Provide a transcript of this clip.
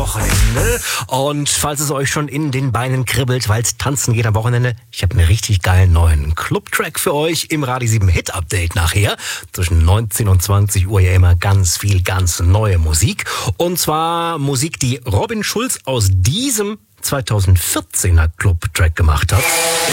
Wochenende. Und falls es euch schon in den Beinen kribbelt, weil es tanzen geht am Wochenende, ich habe einen richtig geilen neuen Club-Track für euch im Radio 7 Hit-Update nachher. Zwischen 19 und 20 Uhr ja immer ganz viel, ganz neue Musik. Und zwar Musik, die Robin Schulz aus diesem 2014er Club-Track gemacht hat.